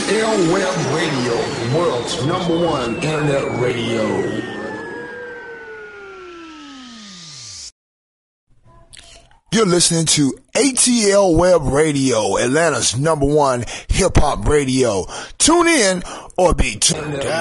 ATL Web Radio, the world's #1 internet radio. You're listening to ATL Web Radio, Atlanta's #1 hip-hop radio. Tune in or be tuned out.